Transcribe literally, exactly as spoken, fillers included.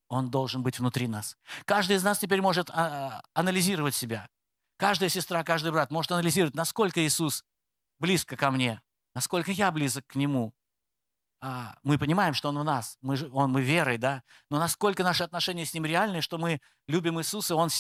Он должен быть внутри нас. Каждый из нас теперь может а, анализировать себя. Каждая сестра, каждый брат может анализировать, насколько Иисус близко ко мне, насколько я близок к Нему. А, мы понимаем, что Он в нас, мы, же, он, мы верой, да, но насколько наши отношения с Ним реальны, что мы любим Иисуса, Он